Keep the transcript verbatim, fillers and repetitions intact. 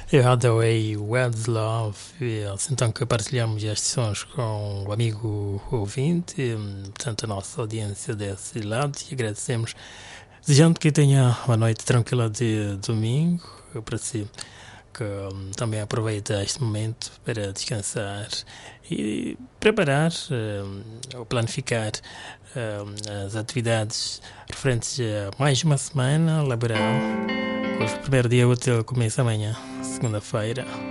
Eu adorei Where's Love, e então que partilhamos estes sons com o amigo ouvinte, hum, portanto a nossa audiência desse lado, e agradecemos, desejando que tenha uma noite tranquila de domingo, para si, que hum, também aproveita este momento para descansar e preparar hum, ou planificar hum, as atividades referentes a mais uma semana laboral. O primeiro dia útil começa amanhã, segunda-feira.